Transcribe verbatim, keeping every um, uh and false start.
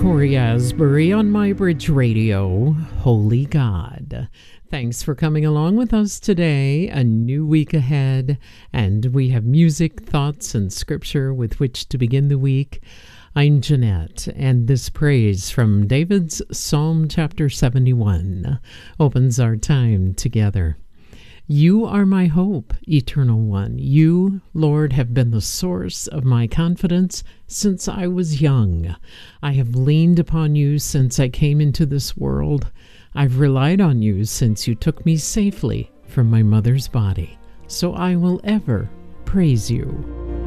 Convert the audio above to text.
Corey Asbury on My Bridge Radio, Holy God. Thanks for coming along with us today. A new week ahead, and we have music, thoughts, and scripture with which to begin the week. I'm Jeanette, and this praise from David's Psalm chapter seventy-one opens our time together. You are my hope, Eternal One. You, Lord, have been the source of my confidence since I was young. I have leaned upon you since I came into this world. I've relied on you since you took me safely from my mother's body. So I will ever praise you.